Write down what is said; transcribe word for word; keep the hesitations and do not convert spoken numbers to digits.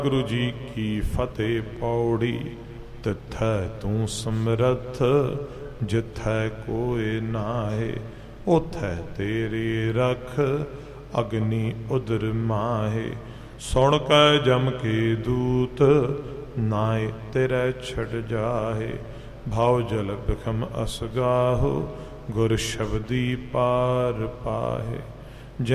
ਗੁਰੂ ਜੀ ਕੀ ਫਤਿਹ ਪੌੜੀ। ਤਿਥੈ ਤੂੰ ਸਮਰੱਥ ਜਿਥੈ ਕੋਇ ਨਾਹਿ, ਉਥੈ ਤੇਰੀ ਰਖ ਅਗਨੀ ਉਦਰ ਮਾਹੇ। ਸੁਣ ਕੈ ਜਮ ਕੇ ਦੂਤ ਨਾਇ ਤੇਰੇ ਛੜ ਜਾਹੇ। ਭਾਉ ਜਲ ਬਿਖਮ ਅਸਗਾਹੋ ਗੁਰ ਸ਼ਬਦੀ ਪਾਰ ਪਾਹੇ।